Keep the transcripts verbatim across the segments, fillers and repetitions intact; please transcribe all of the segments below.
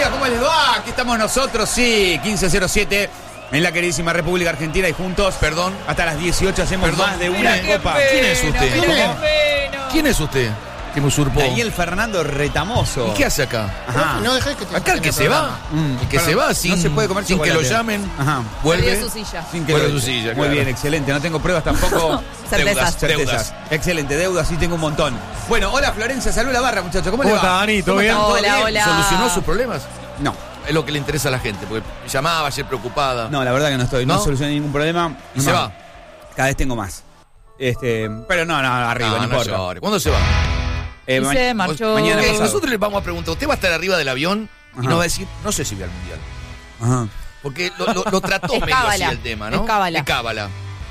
días, ¿cómo les va? Aquí estamos nosotros, sí, quince cero siete en la queridísima República Argentina y juntos, perdón, hasta las dieciocho hacemos Perdón, más de una mira, copa. qué ¿Quién es usted? ¿Quién es? ¿Quién es usted? Que me usurpó. Daniel Fernando Retamoso. ¿Y qué hace acá? Ajá. No dejé que te Acá el que se va, Mm, el que perdón, se va sin, no se puede comer sin que lo chocolate. llamen, Ajá. vuelve. Perdió su silla. Sin que Vuelve lo- a su silla, Muy claro. bien, excelente. No tengo pruebas tampoco. Certezas. Deudas. Certezas. Excelente, deudas sí tengo un montón. Bueno, hola Florencia, salud la barra, muchachos. ¿Cómo, le ¿Cómo va? está, Dani? ¿Todo ¿Cómo bien? están? ¿Todo Hola, bien? hola. ¿Solucionó sus problemas? No, Es lo que le interesa a la gente, porque llamaba ayer preocupada. no, la verdad que no estoy. No, ¿No? solucioné ningún problema. Y No, se va. Cada vez tengo más. Este, pero no, no, arriba, no, no, no importa. llore. ¿Cuándo se va? Eh, Y ma- se marchó. mañana Ok, pasado. nosotros le vamos a preguntar, usted va a estar arriba del avión y Ajá. nos va a decir, no sé si voy al mundial. Ajá. Porque lo, lo- lo trató Es medio así cábala. el tema, ¿no? Es cábala. Es cábala.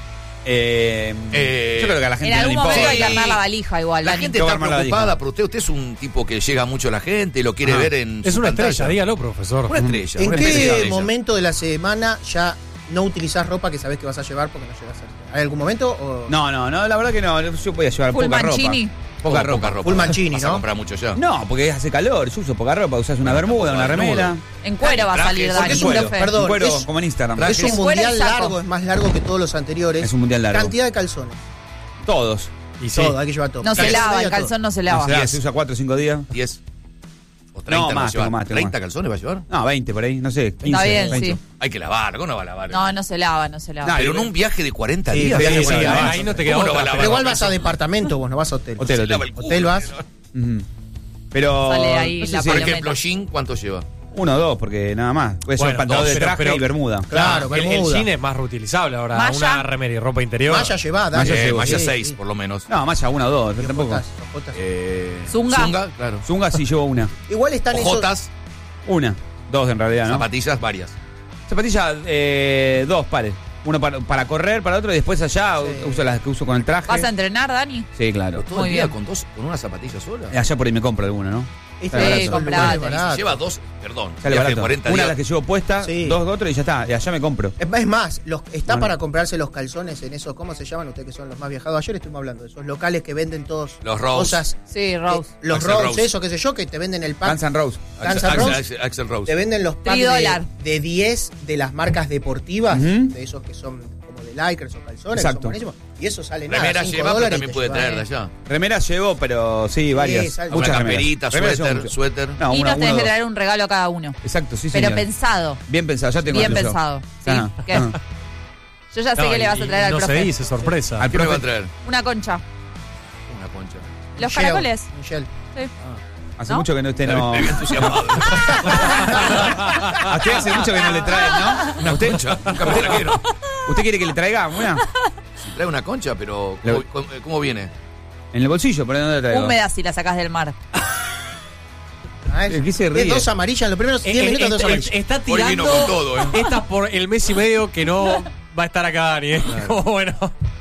Eh, Eh, yo creo que a la gente En no le algún importa. momento hay que Sí. armar la valija igual, La Dani. gente Yo voy está a armar la preocupada valija. por usted. Usted es un tipo que llega mucho a la gente y lo quiere Ajá. ver en Es su una pantalla. estrella, dígalo, profesor. Una estrella. ¿En una qué estrella. momento de la semana ya no utilizás ropa que sabés que vas a llevar porque no llegas a... ¿Hay algún momento? O... No, no, no, la verdad que no. Yo podía llevar Full poca Mancini. ropa. Poca ¿Cómo ropa. poca ropa? Full Mancini, Vas a ¿no? comprar mucho ya. No, porque hace calor. Yo uso poca ropa. Usás una Bueno, bermuda, tampoco una desnudo. remera. En cuero va a Traje, salir, porque Dani. es En cuero, profe. Perdón, en cuero, es- como en Instagram. traje. Es un En cuero y mundial saco. largo, es más largo que todos los anteriores. Es un mundial largo. Cantidad de calzones. Todos. Y sí. Todo, hay que llevar todo. No se Calzones lava, y el todo. calzón no se No lava. se da, Diez. se usa cuatro o cinco días. diez o treinta No, va a más, llevar. tengo más, tengo ¿treinta más. calzones va a llevar? No, veinte por ahí, no sé. quince, Está bien, veinte. sí. Hay que lavar, ¿cómo no va a lavar? No, no se lava, no se lava. No, Pero en un viaje de cuarenta Sí, días. viaje Sí, de sí, cuarenta ahí, días. ahí no te queda ¿Cómo no otra. va a lavar? Pero igual vas a departamento, vos no vas a hotel. Hotel, Se hotel. lava el culo. Hotel vas. Ujú. Pero. Sale ahí no sé la si- Por palometa. ejemplo, jean, ¿cuánto lleva? Uno o dos, porque nada más. Puede ser Bueno, pantalón dos, de pero- traje pero- y bermuda. Claro, el, el bermuda. jean es más reutilizable ahora. Malla. Una remera y ropa interior. Malla llevada. Malla Eh, llevo, Malla sí, seis, sí. por lo menos. No, más ya una o dos, pero tampoco. Ojotas, ojotas. Eh, Zunga. Zunga, claro. Zunga sí llevo una. Igual están esos. Ojotas, Una. Dos en realidad, ¿no? zapatillas, varias. Zapatillas, eh, dos pares. Uno para, para correr, para otro, y después allá Sí. uso las que uso con el traje. ¿Vas a entrenar, Dani? Sí, claro. Todo Muy el día bien. con dos, con una zapatilla sola. Y allá por ahí me compro alguna, ¿no? Este Sí, son comprate. lugares Y baratos. si lleva dos, perdón, Sale viaje de barato. cuarenta Una días. de las que llevo puesta, Sí. dos de otro y ya está. Y allá me compro. Es más, es más, los, está Bueno. para comprarse los calzones en esos, ¿cómo se llaman ustedes que son los más viajados? Ayer estuvimos hablando de esos locales que venden todos Los Rose. cosas. Sí, Rose. eh, los Axel Rose, Rose. eso, qué sé yo, que te venden el pack. Guns N' Roses. Guns Axel, N' Rose. Axel- Axel Rose. Te venden los packs Tridólar. de, de diez de las marcas deportivas, Ujú. de esos que son como de Lakers o calzones, Exacto. son buenísimos. Y eso sale nada, Remera cinco lleva, pero dólares también te puede lleva. traer de allá. Remeras llevo, pero sí, varias. sale- muchas Una remeras. camperita, Remeras llevo suéter, mucho. suéter. No, y una, nos tenés uno, que dos. traer un regalo a cada uno. Exacto, sí, Pero señor. pensado. Bien pensado, ya tengo Bien el tuyo. pensado. ¿Sí? Ajá. ¿Qué? Ajá. Yo ya sé No, que le vas y- a traer y al no profe. se dice, sorpresa. Al ¿Qué me va a profe, traer? Una concha. Una concha. Los Michelle, caracoles. Michelle. Sí. hace ¿No? mucho que no usted no. Me había entusiasmado. A usted hace mucho que no le traen, ¿no? Una ¿Usted, concha, nunca me trajeron. ¿Usted quiere que le traiga una? Trae una concha, pero Lo- ¿cómo, cómo- cómo viene? En el bolsillo, ¿por dónde la traigo? Húmeda si la sacás del mar. Ah, es- ¿De qué se ríe? es dos amarillas, los primeros diez Eh, minutos eh, dos eh, amarillas. está Hoy vino tirando con todo, ¿eh? estas por el mes y medio que no va a estar acá Dani. ¿eh? Como bueno.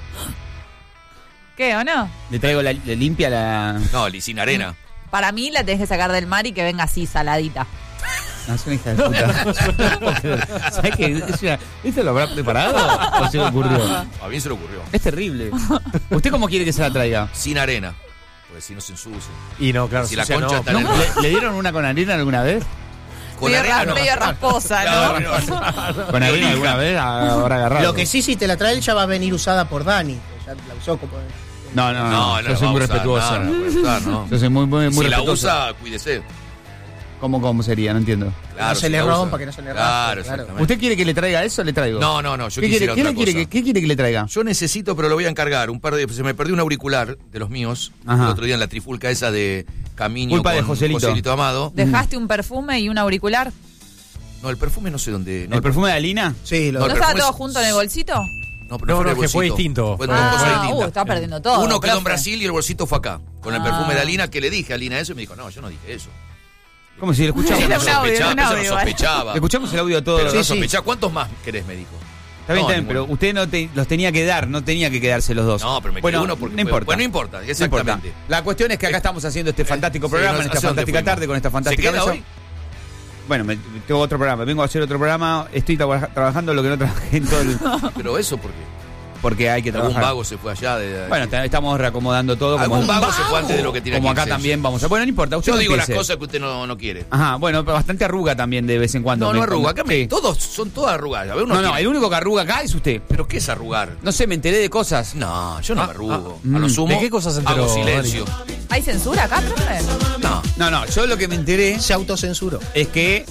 ¿Qué o no? Le traigo la, le limpia la. No, li- sin arena. Para mí la tenés que sacar del mar y que venga así, saladita. No, es una hija de puta. ¿Sabes qué? Es una- ¿Esto lo habrá preparado o se le ocurrió? A mí se le ocurrió. Es terrible. ¿Usted cómo quiere que se la traiga? Sin arena. Porque si no se ensucia. Y no, claro. Si la sucia concha no. está en el ¿No? ¿Le, le dieron una con arena alguna vez? Con medio arena ra- no. medio rasposa, Claro, ¿no? no. ¿Con arena alguna vez? Ahora agarrado. Lo que sí, si te la trae él, ya va a venir usada por Dani. que Ya la usó como. No, no, no. No, no, yo soy la muy va a usar, respetuosa. no, no puede usar, no. Yo soy muy, muy, muy Si la respetuoso. usa, cuídese. ¿Cómo, ¿Cómo sería? No entiendo. Claro, no se si le la rompa, usa. que no se le Claro, raspe, claro. exactamente. ¿Usted quiere que le traiga eso o le traigo? No, no, no, yo ¿Qué quiere, quisiera ¿qué, otra le quiere, cosa. que- ¿Qué quiere que le traiga? Yo necesito, pero lo voy a encargar. Un par de, se me perdió un auricular de los míos. Ajá. El otro día en la trifulca esa de Camino Culpa de con Joselito. Amado. ¿Dejaste un perfume y un auricular? No, el perfume no sé dónde. No, ¿El perfume de Alina? Sí, lo No, ¿No el estaba perfume todo es- junto en el bolsito? No, No, fue no, en el que fue bolsito. distinto. Fue dos cosas Ah, uh, distintas. está perdiendo todo. Uno quedó en profe. Brasil y el bolsito fue acá. Con el Ah. perfume de Alina, que le dije a Alina eso y me dijo, no, yo no dije eso. ¿Cómo si le escuchamos? Era Yo un no audio, era sospechaba, un yo no audio, igual. sospechaba. Le escuchamos el audio a todos. Pero Sí, no sí. sospechaba. ¿Cuántos más querés? Me dijo. Está bien, No, está bien, ninguno. pero usted no te- los tenía que dar, no tenía que quedarse los dos. No, pero me bueno, quedé uno porque... no importa. Bueno, no importa, No importa. exactamente. La cuestión es que acá estamos haciendo este fantástico Sí, programa, no, en esta ¿hace dónde fantástica fuimos? tarde, con esta ¿Se fantástica queda mesa. hoy? Bueno, me, tengo otro programa, vengo a hacer otro programa, estoy tra- trabajando lo que no trabajé en todo el... Pero eso porque... porque hay que Algún trabajar. vago se fue allá. De, de- Bueno, t- estamos reacomodando todo. Como, Algún vago se fue antes de lo que tiene como que acá irse. también vamos a... Bueno, no importa, usted Yo no digo las empiece. cosas que usted no, no quiere. Ajá, bueno, pero bastante arruga también de vez en cuando. No, Me- no arruga. Acá me- Sí. todos son todas arrugadas. A ver, uno No, no, tiene- el único que arruga acá es usted. ¿Pero qué es arrugar? No sé, me enteré de cosas. No, yo no Ah, me arrugo. ah, a lo mm. sumo, ¿De qué cosas se enteró, hago silencio. ¿Hay censura acá, profe? No, No, no, yo lo que me enteré Se autocensuró. es que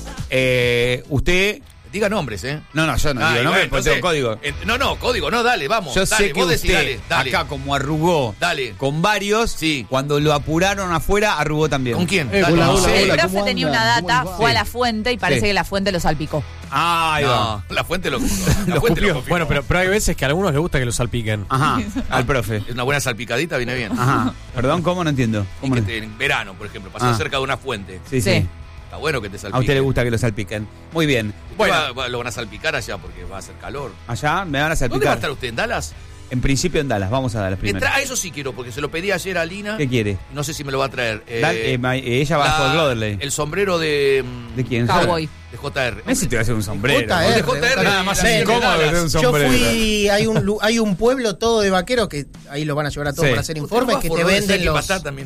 eh, usted... diga nombres, ¿eh? No, no, yo no Ay, digo, no bueno, me pongo entonces, código. eh, no, no, código, no, dale, vamos. Yo dale, sé que vos usted, decís, dale, dale. acá como arrugó Dale. con varios, Sí. cuando lo apuraron afuera, arrugó también. ¿Con quién? Eh, Dale. hola, No hola, sé. El hola. profe ¿cómo tenía andan? una ¿Cómo data, les va? fue a Sí. la fuente y parece Sí. que la fuente lo salpicó. Ah, ahí va. No, la fuente lo, la Lo fuente lo copió. confirmó. Bueno, pero, pero hay veces que a algunos les gusta que lo salpiquen. Ajá, al profe. Es una buena salpicadita, viene bien. Ajá. Perdón, ¿cómo? No entiendo. Y ¿Cómo que no? te- en verano, por ejemplo, pasar Ah. cerca de una fuente. Sí, sí, Sí. Está bueno que te salpique. A usted le gusta que lo salpiquen. Muy bien. Bueno, Bueno, lo van a salpicar allá porque va a hacer calor. allá me van a ¿Dónde va a salpicar. estar usted? ¿En Dallas? En principio en Dallas, vamos a Dallas primero. Entra- ah, eso sí quiero, porque se lo pedí ayer a Lina. ¿Qué quiere? No sé si me lo va a traer. Eh, Dal- eh, ma- eh, ella va la- a Fort Lauderdale. El sombrero de. mm, ¿De quién? Cowboy. De J R. Ese te va a hacer un sombrero. J R, De J R, nada más la- incómodo de que Dallas. tener un Yo sombrero. fui, hay un, lu- hay un pueblo todo de vaqueros que ahí lo van a llevar a todos Sí. para hacer Usted informes, va a que Fort te Lauderdale, venden hay que los... pasar también.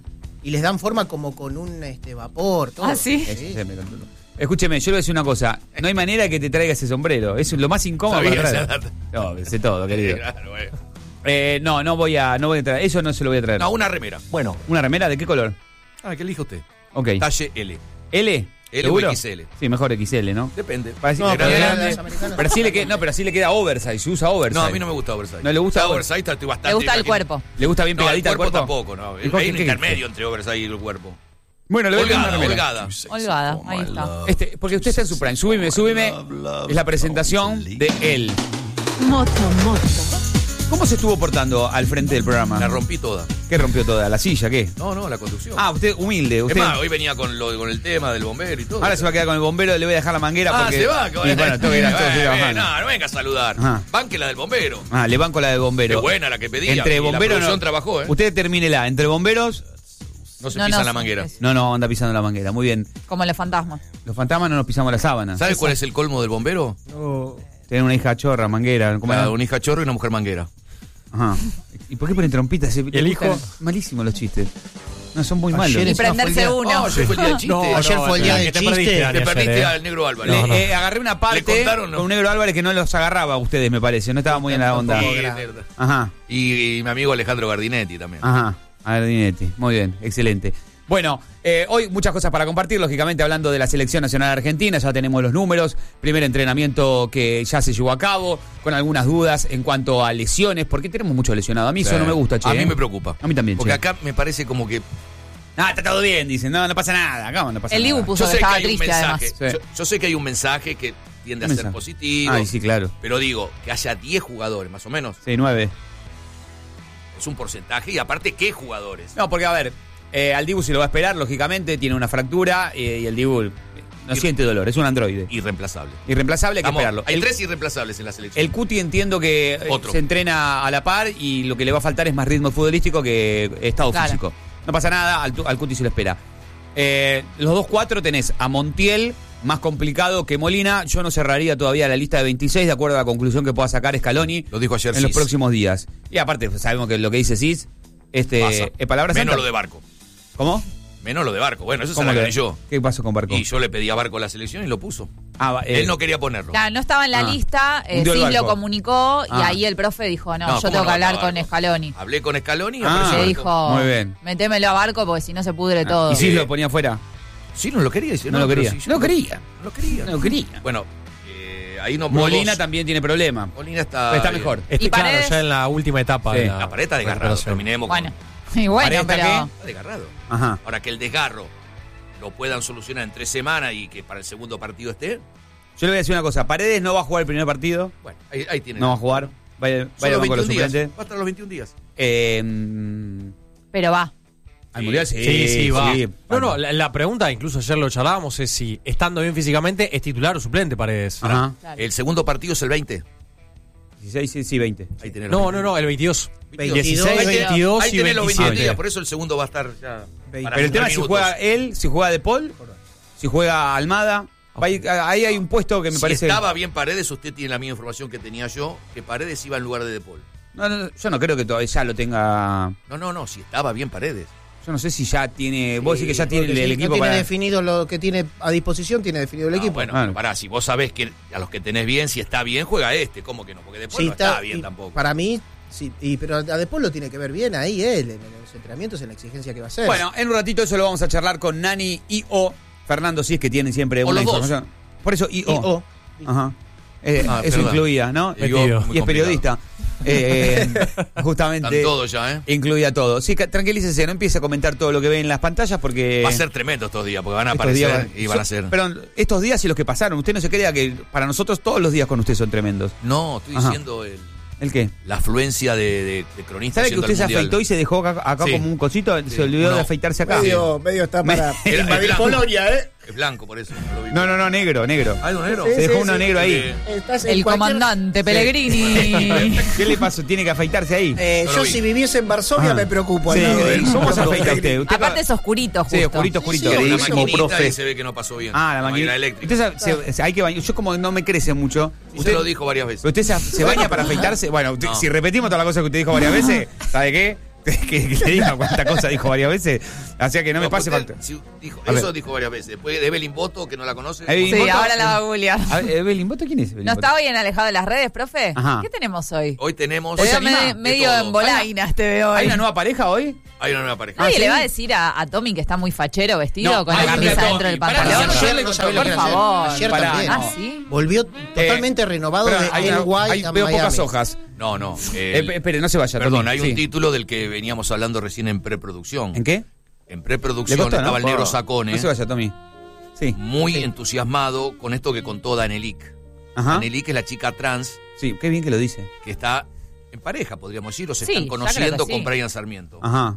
Y les dan forma como con un este vapor, todo. ¿Ah, sí? Ese se me contó. Escúcheme, yo le voy a decir una cosa. No hay manera que te traiga ese sombrero. Es lo más incómodo Sabía para esa traer. data. No, sé todo, querido. Claro, bueno. Eh, no, no voy a, no voy a traer. Eso no se lo voy a traer. No, una remera. Bueno, ¿una remera de qué color? Ah, ¿qué elige usted? Ok. Talle L. ¿L? L ¿Seguro? o X L. Sí, mejor X L, ¿no? Depende. Para decir- No, de pero grande. eran las americanas. Pero así le queda, no, pero así le queda oversize, se usa oversize. No, a mí no me gusta oversize. ¿No le gusta O sea, oversize? Estoy bastante. Le gusta el imagino- cuerpo. ¿Le gusta bien No, el pegadita cuerpo, al cuerpo? tampoco, no. ¿Y por Hay qué- un qué- intermedio entre oversize y el cuerpo. Bueno, le voy a pedir una Holgada, remera. holgada. Holgada, ahí está. Este, porque usted está en su prime. Súbime, súbime. Es la presentación de él. Moto, moto. ¿Cómo se estuvo portando al frente del programa? La rompí toda. ¿Qué rompió toda? ¿La silla? ¿Qué? No, no, la conducción. Ah, usted humilde. es Usted... más, hoy venía con, lo, con el tema del bombero y todo. Ahora se va a quedar con el bombero, le voy a dejar la manguera Ah, porque... se va. Y bueno, tengo que ir a Eh, todos eh, trabajando. No, no venga a saludar. Ajá. Banque la del bombero. Ah, le banco la del bombero. Qué buena la que pedía. Entre Y la bomberos producción no. trabajó, ¿eh? Usted termínela. Entre bomberos... No se No, pisa no, la sí, manguera. es- No, no, anda pisando la manguera. Muy bien. Como los fantasmas. Los fantasmas no nos pisamos la sábana. ¿Sabes cuál es el colmo del bombero? Tener una hija chorra, manguera. ¿Cómo Una, era? un hija chorro y una mujer manguera. Ajá. ¿Y por qué ponen trompitas? ¿Y el hijo? Malísimos los chistes. No, son muy Ayer malos. es- Y Encima prenderse fue el día- uno. Oh, ayer fue el día del chiste. No, Ayer fue el día que del te chiste. perdiste, Dani, Le ayer, perdiste eh. al negro Álvarez. Le- No, no. eh, agarré una parte ¿Le contaron, no? con un negro Álvarez que no los agarraba a ustedes, me parece. No estaba muy en la onda. Y, Tampoco Ajá, y, y mi amigo Alejandro Gardinetti también. ajá. Ardinetti. Muy bien, excelente. Bueno, eh, hoy muchas cosas para compartir, lógicamente hablando de la Selección Nacional Argentina, ya tenemos los números, primer entrenamiento que ya se llevó a cabo, con algunas dudas en cuanto a lesiones, porque tenemos mucho lesionado. A mí eso Sí. no me gusta, che. A mí ¿eh? me preocupa. A mí también, Porque che. acá me parece como que. Ah, está todo bien, dicen. No, no pasa nada. Acá no pasa El nada. Dibu puso Yo que sé que estaba hay un triste, mensaje. además. Sí. Yo, yo sé que hay un mensaje que tiende a ¿Qué ser mensaje? positivo. Ay, sí, claro. Pero digo, que haya diez jugadores, más o menos, Sí, nueve. es un porcentaje. Y aparte, ¿qué jugadores? No, porque a ver, eh, al Dibu se lo va a esperar, lógicamente, tiene una fractura eh, y el Dibu eh, no Ir- siente dolor, es un androide. Irreemplazable. Irreemplazable, hay que Vamos, esperarlo. hay El, tres irreemplazables en la selección. el Cuti entiendo que eh, Otro. se entrena a la par y lo que le va a faltar es más ritmo futbolístico que estado Claro. físico. No pasa nada, al, tu- al Cuti se lo espera. Eh, los dos cuatro tenés a Montiel, más complicado que Molina. Yo no cerraría todavía la lista de veintiséis, de acuerdo a la conclusión que pueda sacar Scaloni Lo dijo ayer en los Cis. próximos días. Y aparte, pues, sabemos que lo que dice Cis, este, Pasa. es palabra Menos santa. lo de Barco. ¿Cómo? Menos lo de Barco. Bueno, eso se ¿Cómo lo que- gané yo. ¿Qué pasó con Barco? Y yo le pedí a Barco la selección y lo puso. Ah, va, eh, Él no quería ponerlo. Claro, no estaba en la Ah. lista, eh, Hundió el sí lo barco. comunicó y Ah. ahí el profe dijo, no, No, yo ¿cómo tengo no que hablar estaba con Barco? Scaloni. Hablé con Scaloni y Ah. apareció Le Barco. dijo, Muy bien. metémelo a Barco porque si no se pudre todo. ¿Y si Eh, lo ponía afuera? Sí, no lo quería. Dice, No lo pero quería. sí, yo No lo quería. No lo quería. No lo quería. Bueno, eh, ahí no Molina también tiene problema. Molina está. Está bien. mejor. Este, ¿Y claro, Paredes? ya en la última etapa Sí. de la, La pared está desgarrado. recuperación. Terminemos Bueno, con. y bueno, ¿Pareta pero... qué? Está desgarrado. Ajá. Ahora que el desgarro lo puedan solucionar en tres semanas y que para el segundo partido esté. Yo le voy a decir una cosa. Paredes no va a jugar el primer partido. Bueno, ahí, ahí tiene. No va a jugar. Vaya, Son vaya los con los veintiún días. suplentes. Va a estar los veintiún días. Eh, mm, Pero va. al Sí. Mundial sí. Sí, sí, va. sí. No, no, la, la pregunta, incluso ayer lo charlábamos, es si estando bien físicamente es titular o suplente Paredes. Ajá. Claro. El segundo partido es el veinte. dieciséis, sí, sí, veinte. Ahí tenés los No, veintidós. no, no, el veintidós. veintidós, dieciséis, veintidós, veintidós Ahí y tenés los veintidós veintisiete. días, por eso el segundo va a estar ya. Veinte. para Pero el tema es si minutos. juega él, si juega De Paul, si juega Almada. Ahí, ahí hay un puesto que me si parece... estaba bien Paredes, usted tiene la misma información que tenía yo, que Paredes iba en lugar de De Paul. No, no, yo no creo que todavía ya lo tenga... No, no, no, si estaba bien Paredes. Yo no sé si ya tiene... Vos decís que ya tiene el, Porque el si equipo no tiene para... definido lo que tiene a disposición, tiene definido el Ah, equipo. bueno, Claro. pero pará, si vos sabés que a los que tenés bien, si está bien, juega este. ¿Cómo que no? Porque De Paul Sí, no está, está- bien y tampoco. Para mí, sí, y, pero a después lo tiene que ver bien ahí él, en los entrenamientos, en la exigencia que va a hacer. Bueno, en un ratito eso lo vamos a charlar con Nani y O. Fernando, si es que tienen siempre O una los dos. información. Por eso I Y O. O. Ajá. Eh, Ah, eso perdón. incluía, ¿no? Digo, Metido. muy Y es complicado. periodista. Eh, eh, justamente. Están todos ya, ¿eh? Incluía todo. Sí, ca- tranquilícese, no empiece a comentar todo lo que ve en las pantallas porque... Va a ser tremendo estos días, porque van a estos aparecer días van- y van a son- ser... Perdón, estos días y los que pasaron, usted no se crea que para nosotros todos los días con usted son tremendos. No, estoy Ajá. diciendo el, ¿El qué? la afluencia de, de, de cronistas ¿Sabe que yendo usted al se Mundial. afeitó y se dejó acá, acá Sí. como un cosito? Sí. Se olvidó No. de afeitarse acá. medio, medio está para Me- invadir Era- Polonia, ¿eh? Es blanco, por eso. no lo vi. No, no, no, negro, negro. ¿Hay un negro? Sí, Se dejó sí, uno sí. negro ahí. Eh, Estás en El cualquier- comandante Pellegrini. ¿Qué le pasó? Tiene que afeitarse ahí. Eh, No yo lo vi. si viviese en Varsovia Ah. me preocupo. al Sí, lado de él. ¿cómo se afeita usted? Usted Aparte es oscurito, justo. Sí, oscurito, oscurito. Sí, con la Queridísimo maquinita profe. y se ve que no pasó bien. Ah, la máquina eléctrica. Usted se- se- hay que bañar. Yo como no me crece mucho. Sí, Usted se lo dijo varias veces. ¿Usted se, se baña para afeitarse? Bueno, usted- No. si repetimos todas las cosas que usted dijo varias veces, ¿sabe qué? Que, que le diga cuántas cosas dijo varias veces. Hacía que no me pase usted, falta. sí, dijo, A eso ver. dijo varias veces. Después de Evelyn Boto, que no la conoce. Evelyn Sí, Boto- ahora la va a googlear. A ver, Evelyn Boto, ¿quién es Evelyn ¿No Boto? está hoy en Alejado de las Redes, profe? Ajá. ¿Qué tenemos hoy? Hoy tenemos... Te ¿Hoy se veo anima? me- De medio todo. en bolainas, te veo hoy. ¿Hay una nueva pareja hoy? Hay una nueva pareja. Nadie ¿Ah, le sí? va a decir a, a Tommy que está muy fachero vestido No, con la hay camisa una- dentro del pará, pantalón. pará, Ayer no sabés lo Por que era ayer. favor. Ayer Pará, también. no. Ah, ¿sí? Volvió totalmente renovado Pero de hay El una- Guay hay- a veo Miami. pocas hojas. No, no. Eh, el- espere, no se vaya. perdón, Tommy. hay Sí. un título del que veníamos hablando recién en preproducción. ¿En qué? En Le preproducción costó, estaba ¿no? el negro Oh, Sacone, No se vaya, Tommy. Sí. muy entusiasmado con esto que contó Danelik. Ajá. Danelik es la chica trans Sí, qué bien que lo dice. que está en pareja, podríamos decir, o se Sí, están yo creo conociendo que con sí. Brian Sarmiento. Ajá.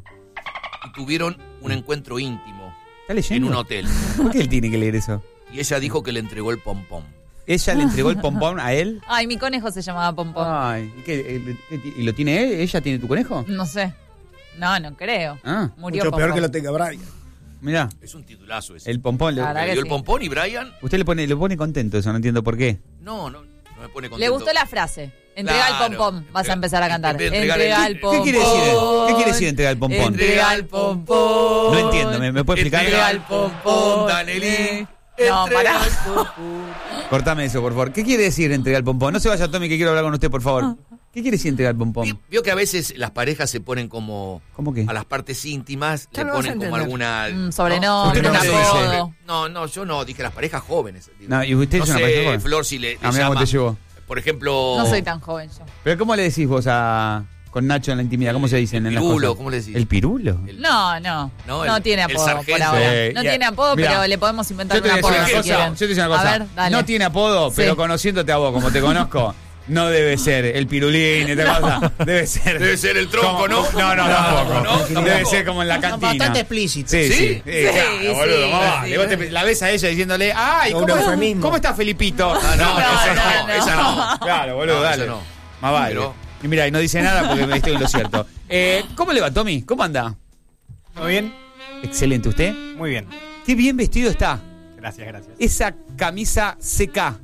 Y tuvieron un encuentro íntimo ¿Está en leyendo? un hotel. ¿Por qué él tiene que leer eso? Y ella dijo que le entregó el pompón. ¿Ella le entregó el pompón a él? Ay, mi conejo se llamaba Pompón. Ay, ¿y, qué, eh, qué ti- ¿y lo tiene él? ¿Ella tiene tu conejo? No sé. No, no creo. Ah, Murió Mucho peor Pompón. que lo tenga Brian. mirá, Es un titulazo ese. el pompón. Le, La verdad Le que dio el sí. pompón y Brian, usted le pone, le pone contento eso, no entiendo por qué. no, no, no me pone contento. Le gustó la frase. Entrega Claro. el pompón. Vas a empezar a cantar. Entrega- entregar Entrega el- el pompón. ¿Qué quiere decir? ¿Qué quiere decir entregar el pompón? Entrega el pompón. No entiendo, ¿me, me puede explicar? Entrega el pompón. Danelí. No, Entrega pará. el pompón. Cortame eso, por favor. ¿Qué quiere decir entregar el pompón? No se vaya, Tommy, que quiero hablar con usted, por favor. ¿Qué quiere decir entregar el pompón? Vio- Vio que a veces las parejas se ponen como ¿Cómo qué? a las partes íntimas, Ya le lo vas a ponen como entender. alguna Un sobrenombre, ¿Usted un cómo le dice? apodo. No, no, yo no, dije las parejas jóvenes. digo. No, ¿y usted No es una sé, pareja joven? Flor, si le, le Ah, mirá cómo llama, te llevó. por ejemplo... No soy tan joven yo. ¿Pero cómo le decís vos a con Nacho en la intimidad? ¿Cómo se dicen El en las pirulo, cosas? ¿cómo le decís? ¿El pirulo? El- No, no. No, No, el- tiene el apodo por sargento. ahora. Sí, No ya. tiene apodo, Mirá. pero le podemos inventar Yo te un voy a decir apodo una si cosa. quieren. Yo te voy a decir una cosa. A ver, dale. No tiene apodo, Sí. pero conociéndote a vos, como te conozco, no debe ser el pirulín, esta cosa. Debe ser. Debe ser el tronco, como- ¿no? No, no, tampoco. ¿no? Debe Tampoco. ser como en la cantina. Bastante explícito. Sí, sí. ¿Sí? sí, claro, Sí, boludo, sí, más vale. sí. Vos te- la ves a ella diciéndole, ay, Un ¿cómo, eufemismo. ¿cómo está Felipito? Ah, no, No, esa no, no, no. esa no. Claro, boludo, No, dale. eso no. Más vale. Pero- Y mira, y no dice nada porque estoy en lo cierto. Eh, ¿Cómo le va, Tommy? ¿Cómo anda? ¿Todo bien? Excelente, ¿usted? Muy bien. Qué bien vestido está. Gracias, gracias. Esa camisa C K.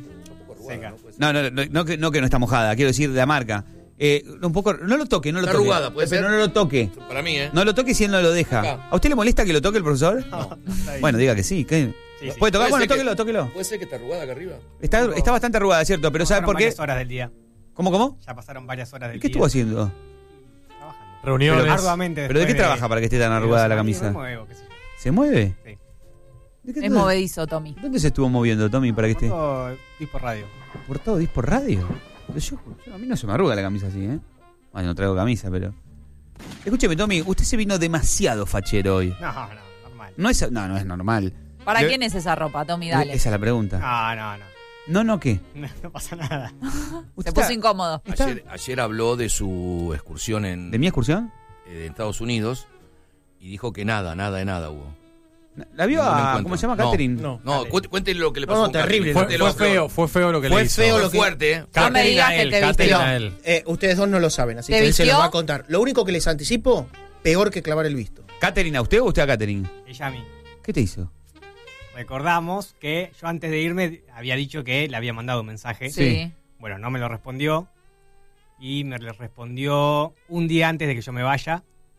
Seca. No, no, no, no, que, no que no está mojada, quiero decir de la marca. Eh, un poco, no lo toque, no lo Está toque. arrugada, ¿puede Pero ser? no lo toque. Para mí, ¿eh? No lo toque si él no lo deja. Acá. ¿A usted le molesta que lo toque el profesor? No, está bien. Bueno, diga que sí. ¿qué? Sí, sí. ¿Puede tocar? Puede Bueno, ser que- tóquelo, tóquelo. ¿Puede ser que está arrugada acá arriba? Está, está bastante arrugada, ¿cierto? Pero ¿sabe Pasaron por qué? varias horas del día. ¿Cómo, cómo? Ya pasaron varias horas del ¿Qué día. estuvo haciendo? Trabajando. Reuniones. Pero- Arduamente. ¿Pero de qué después trabaja para que esté tan arrugada la de- camisa? Me muevo, qué sé yo. ¿Se mueve? Sí. ¿De qué- Es movedizo, Tommy. ¿Dónde se estuvo moviendo, Tommy, para que esté? Pongo tipo radio. ¿Por todo dis por radio? Yo, yo- a mí no se me arruga la camisa así, ¿eh? Bueno, no traigo camisa, pero... Escúcheme, Tommy, usted se vino demasiado fachero hoy. No, no, normal. No es, no, no es normal. ¿Para Le- quién es esa ropa, Tommy? Dale. Esa es la pregunta. No, no, no. No, no, ¿qué? No, no pasa nada. ¿Usted Se puso está- incómodo. ¿Está? Ayer, ayer habló de su excursión en, ¿De mi excursión? eh, de Estados Unidos y dijo que nada, nada de nada hubo. ¿La vio Ningún a... encuentro. ¿Cómo se llama? No, Catherine. No. No, Dale. cuente- cuéntele lo que le pasó. No, con terrible. Catherine. Fue, Cuéntelo, fue feo, Flor. fue feo lo que Fue le hizo. feo Fue lo que- fuerte, ¿eh? No me digas que él, te Catherine vistió. a él. Eh, ustedes dos no lo saben, así ¿Te que él se vistió? los va a contar. Lo único que les anticipo, peor que clavar el visto. ¿Catherine a usted o usted a Catherine? Ella a mí. ¿Qué te hizo? recordamos que yo antes de irme había dicho que le había mandado un mensaje. Sí. Bueno, no me lo respondió. Y me le respondió un día antes de que yo me vaya.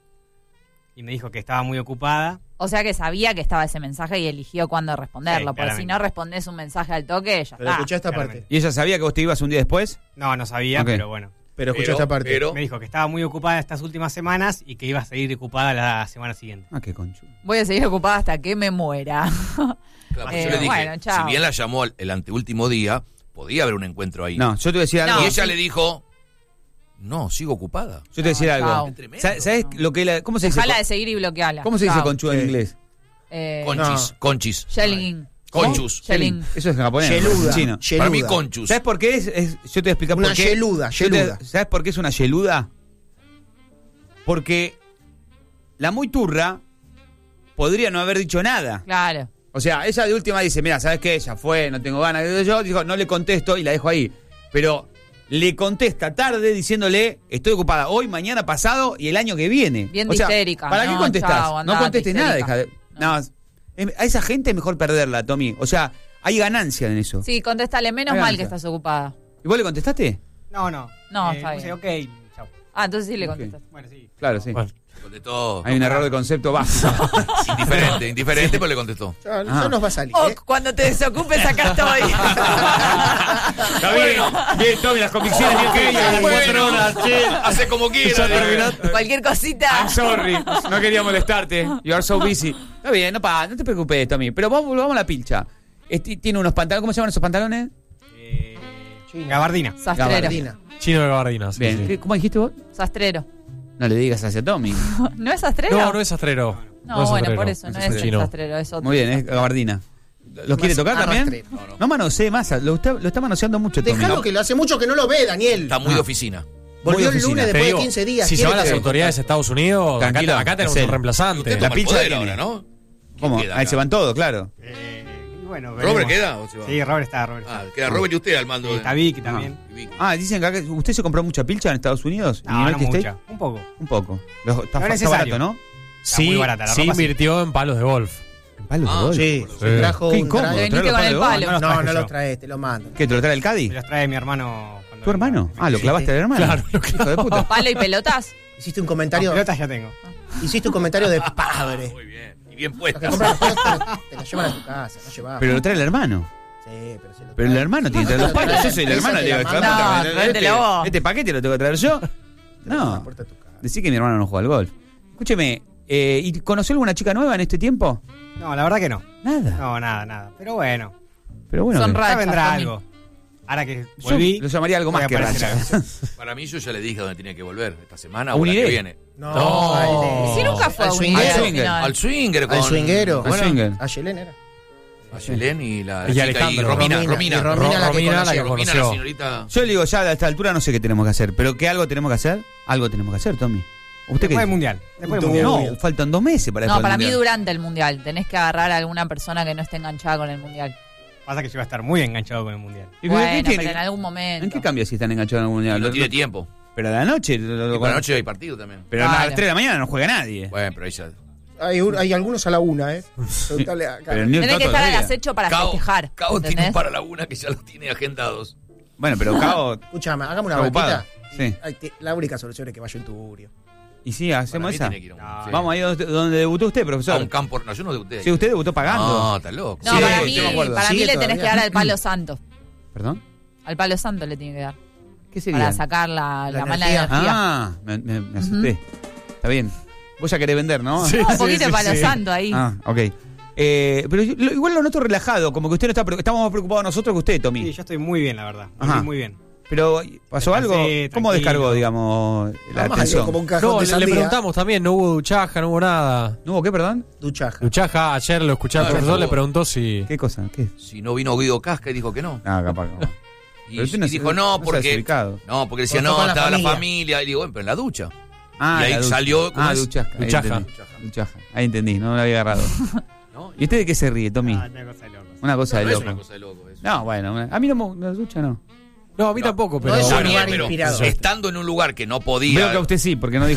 Y me dijo que estaba muy ocupada. O sea que sabía que estaba ese mensaje y eligió cuándo responderlo. Sí, porque si claramente. no respondés un mensaje al toque, ya Pero está. escuchá esta claramente. parte. ¿Y ella sabía que vos te ibas un día después? No, no sabía, Ok. pero bueno. Pero escuchá Pero- esta parte. pero- Me dijo que estaba muy ocupada estas últimas semanas y que iba a seguir ocupada la semana siguiente. Ah, qué conchu. Voy a seguir ocupada hasta que me muera. Claro, Eh, yo le dije, bueno, chao. si bien la llamó el, el anteúltimo día, podía haber un encuentro ahí. No, yo te voy a decir algo. No, y ella sí. le dijo, no, sigo ocupada. Yo te voy a decir No, algo. chao. Es tremendo. ¿Sabes sabes lo que la- cómo se dice? Dejala de seguir y bloqueala. ¿Cómo se dice Chao. conchu en Sí. inglés? Eh, Conchis, No. conchis. Shelling. Conchus. Shelling. Eso es japonés. Yeluda. Chino. Yeluda. Para mí, conchus. ¿Sabes por qué es? Es- yo te voy a explicar Una por qué. yeluda, Yo te- yeluda. ¿Sabes por qué es una yeluda? Porque la muy turra podría no haber dicho nada. Claro. O sea, ella de última dice, mira, ¿sabes qué? Ya fue, no tengo ganas. Yo digo, no le contesto y la dejo ahí. Pero le contesta tarde diciéndole, estoy ocupada hoy, mañana, pasado y el año que viene. Bien O sea, histérica. ¿para qué No, contestás? chao, no andate, contestes nada. histérica. Deja de- no, es- a esa gente es mejor perderla, Tommy. O sea, hay ganancia en eso. Sí, contéstale. Menos Ahí mal va, que ya. estás ocupada. ¿Y vos le contestaste? No, no. No, Eh, está puse, bien. ok, chao. Ah, entonces sí le Ok. contestaste. Bueno, sí. Claro, sí. Bueno, Contestó. Hay un error de concepto básico. Indiferente, indiferente, pero le contestó. Ya, Ah. ya nos va a salir. Oh, ¿eh? cuando te desocupes acá estoy. Está bien, bien, Tommy, las convicciones bien que ella. Bueno, hace como quiera. Cualquier cosita. I'm sorry, no quería molestarte. You are so busy. Está bien, no, pa, no te preocupes, Tommy. Pero vamos, vamos a la pilcha. Este, tiene unos pantalones, ¿cómo se llaman esos pantalones? Eh, gabardina. Sastrero. Gabardina. Chino de gabardina. sí, Bien, sí. ¿qué- ¿cómo dijiste vos? Sastrero. No le digas hacia Tommy. ¿No es sastrero? No, no es astrero. No, es bueno, astrero. por eso, no Ese es es chino. sastrero, es otro. Muy bien, es gabardina. ¿Lo quiere tocar también? Arrastrero. No, no manosee más, lo está, lo está manoseando mucho Tommy. Dejalo que lo hace mucho que no lo ve, Daniel. Está muy Ah. de oficina. Volvió el oficina. lunes Te después digo, de quince días. si se quiere van las que- autoridades de Estados Unidos, acá, Tranquilo, acá tenemos es él. un reemplazante. Usted La toma el pizza poder tiene. ahora, ¿no? ¿Cómo? ¿Quién queda Ahí acá? se van todos, claro. Eh, y bueno, ¿Robert veremos. queda o se va? Sí, Robert está, Robert está. Ah, queda Robert y usted al mando. Y de- está Vicky también. Y Vicky. Ah, dicen que acá, ¿usted se compró mucha pilcha en Estados Unidos? ¿En No, no United States? mucha. Un poco. Un poco. Lo- Está, No está necesario. barato, ¿no? Está muy barata, la sí ropa sí. invirtió en palos de golf. Palos de Ah, golf. Sí, Sí. se trajo Qué un incómodo. traje. Veniste con el palo. No los No, traje no yo. los traes, te los mando. ¿Qué, te lo trae el Caddy? Me los trae mi hermano. cuando ¿Tu venga. hermano? Ah, lo clavaste al hermano. Claro, lo Hijo de puta. ¿Palo y pelotas? Hiciste un No, comentario. pelotas ya tengo. Hiciste un comentario de padre. Muy bien. Y bien Los que puesta. compran los palos te, lo- te los llevan a tu casa, no llevas. Pero lo trae el hermano. Sí, pero se lo Pero el trae. hermano tiene que traer los Te lo palos. trae Yo soy el la hermano. Le digo, empresa, te "Hijo de la puta, manda. este- No, tráetelo vos. este paquete lo tengo que traer yo. te lo No. transporta a tu casa. Decí que mi hermano no juega al golf. Escúcheme, eh, ¿y conoció alguna chica nueva en este tiempo? No, la verdad que no. Nada. No, nada, nada. Pero bueno, Pero bueno, Son que- raros. ya vendrá Tommy. algo. Ahora que yo volví. lo llamaría algo voy más a que aparecer racha. acá. Para mí yo ya le dije a dónde tenía que volver. Esta semana o Uniré. la que viene. No, No. al de- Si nunca fue al a un swinguero. al swinger. final. Al swinger con... Al swinguero. Al swinger. A Yelén era. A Yelén y la Y chica Alejandro. y Romina. Romina. Romina. Y Romina la que Romina la conoció. que Romina, la conoció. señorita... Yo le digo, ya a esta altura no sé qué tenemos que hacer, pero que algo tenemos que hacer, algo tenemos que hacer, Tommy. ¿Usted Después del qué? mundial. Después del Tú- mundial. No, faltan dos meses para No, después del para mí Mundial. durante el mundial. Tenés que agarrar a alguna persona que no esté enganchada con el mundial. Pasa que yo voy a estar muy enganchado con el mundial. ¿Y pero Bueno, qué pero tiene? en algún momento. ¿En qué cambia si están enganchados en el mundial? Y no Lo- tiene lo- tiempo. Pero a la noche. lo- lo- Y por la noche hay partido también. Pero a las Claro. tres de la mañana no juega nadie. Bueno, pero ahí ya... Hay, un- hay algunos a la una, ¿eh? Preguntale a Pero ni un Tenés que toto estar al todavía. acecho para Cao, festejar. Cao tiene ¿entendés? un para laguna que ya los tiene agendados. Bueno, pero Cabo. Escuchame, hagamos una Está ocupado. vaquita. Sí. Ay, te- La única solución es que vaya en Tugurio. Y sí, Para hacemos mí esa. tiene que ir a un- No, sí. Vamos ahí donde, donde debutó usted, A profesor. un campo... No, yo no debuté. Sí, usted debutó pagando. No, está loco. No, Sí, para sí, mí, yo me acuerdo. para mí Sigue le tenés todavía. que dar al palo santo. ¿Perdón? Al palo santo le tiene que dar. ¿Qué sería? Para sacar la, La la mala energía. energía. Ah, me, me- me asusté. Está bien. Vos ya querés vender, ¿no? Sí. No, un poquito de palo sí. santo ahí. Ah, ok. Eh, pero yo- lo- igual lo noto relajado, como que usted no está pre- estamos más preocupados nosotros que usted, Tommy. Sí, yo estoy muy bien, la verdad. Ajá. Estoy muy bien. Pero ¿pasó algo? Descansé, ¿Cómo tranquilo. descargó, digamos, la Normal, atención? como un cajón No, de le, le sandía. preguntamos también, no hubo duchaja, no hubo nada. ¿No hubo qué, perdón? Duchaja. Duchaja, ayer lo escuché al Ah, profesor, por le favor. preguntó si... ¿Qué cosa? ¿Qué? Si no vino Guido Casca y dijo que no. Ah, capaz. capaz. Y, Pero usted y no se- dijo no, no se ha porque... desubicado. No, porque decía Porque no, con la estaba la familia. familia. Y digo, bueno, pero en la ducha. Ah, Y ahí la ducha. salió, ¿cómo Ah, es? duchaja. Ahí Duchaja. entendí. Duchaja. Ahí entendí, no me lo había agarrado. ¿No? ¿Y usted de qué se ríe, Tommy? Ah, una cosa de locos. Una cosa No, de no es loco. una cosa de loco eso. No, bueno, una- a mí no me la ducha no. No, a mí No, tampoco, no pero... es un Está bueno, bien, lugar pero inspirado. estando en un lugar que no podía... Veo que a usted sí, porque no dijo.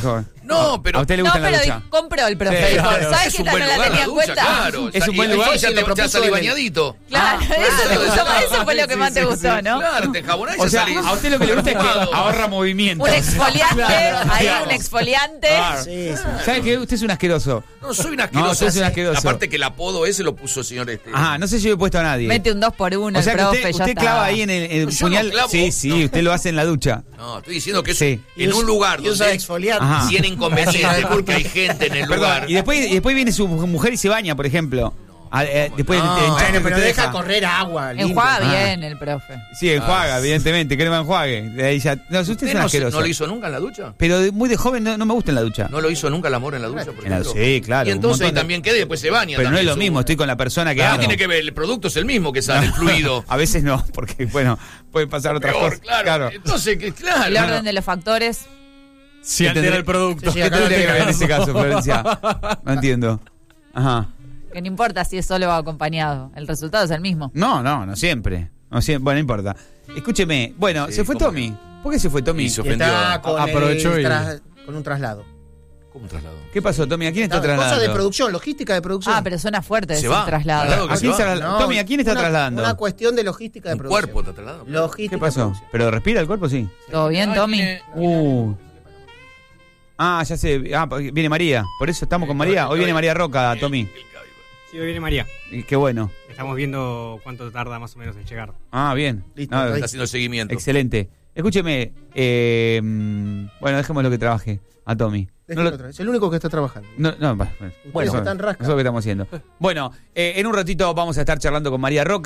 No, pero ¿A usted le No, gusta la pero ducha? di- compró el profe. Sí, dijo, claro. ¿sabes es qué un tal buen no la lugar tenía la en ducha, cuenta? claro. Es un Y buen lugar. entonces Sí, le te, propuso te salí el- bañadito. Claro, eso te claro, gustó más. sí, Eso fue lo que sí, más te sí, gustó, sí. ¿no? Claro, te enjabonás y O ya sea, salís. a usted lo que le gusta es que Perfumado. ahorra movimiento. Un exfoliante, Claro, ahí claro. un exfoliante. Claro. Sí, sí. ¿Sabe qué? Usted es un asqueroso. No, soy un No, asqueroso. usted es un asqueroso. Aparte que el apodo ese lo puso el señor este. Ajá, no sé si yo he puesto a nadie. Mete un dos por uno O sea el que profe, usted, ya usted está. clava ahí en el, en el No, yo puñal. no clavo. Sí, sí, No. usted lo hace en la ducha. No, estoy diciendo que es Sí. en un lugar Y usa donde exfoliante. Ajá. tiene inconveniente porque hay gente en el Perdón, lugar. y después, y después viene su mujer y se baña, por ejemplo. Ah, eh, después No, te enchaste bueno, que pero te deja deja. correr agua. limpia. Enjuaga Ah. bien el profe. Sí, enjuaga, Ah, evidentemente, crema enjuague. De ahí ya. No, usted, ¿Usted es un no, se- asqueroso. no lo hizo nunca en la ducha? Pero de- muy de joven no, no me gusta en la ducha. ¿No lo hizo nunca el amor en la ducha, por En la- ejemplo? sí, claro, Y un entonces montón ahí de- también queda y después se baña. Pero no es también, lo mismo, seguro. estoy con la persona que ¿Qué amo. tiene que ver? El producto es el mismo que sale, el fluido. A veces no, porque, bueno, puede pasar otras Peor, cosas. claro. Entonces, que- claro. El orden de los factores. Si ¿Qué altera tendré- el producto. Sí, sí, ¿Qué acá tendría lo que ver en tengo. ese caso, Florencia? No entiendo. Ajá. Que no importa si es solo o acompañado. El resultado es el mismo. No, no, no siempre. No siempre. Bueno, no importa. Escúcheme. Bueno, Sí, se fue ¿cómo Tommy. ¿Por qué se fue Tommy? Y se Y está ofendió. con, Aprovechó el y- tras- con un traslado. ¿Cómo un traslado? ¿Qué pasó, Tommy? ¿A quién está Cosas trasladando? de producción, logística de producción. Ah, pero suena fuerte Se decir va. traslado. Traslado que ¿A se quién va. está trasladando? Tommy, ¿a quién está una, trasladando? Una cuestión de logística de Un producción. cuerpo está trasladado. Logística ¿Qué de pasó? producción. ¿Pero respira el cuerpo? Sí. ¿Todo bien, Ay, Tommy? tiene- Uh. Ah, ya sé. Ah, viene María. Por eso estamos con María. Hoy viene María Roca, Tommy. Sí, hoy viene María. Y qué bueno. Estamos viendo cuánto tarda más o menos en llegar. Ah, bien. Listo, No, ahí. Está haciendo seguimiento. excelente. Escúcheme. eh, mm, bueno, dejémoslo que trabaje a Tommy. No, Déjalo lo- otra vez. Es el único que está trabajando. no, no, bueno, Ustedes eso, están rasca. eso es lo que estamos haciendo. Bueno, eh, en un ratito vamos a estar charlando con María Roca.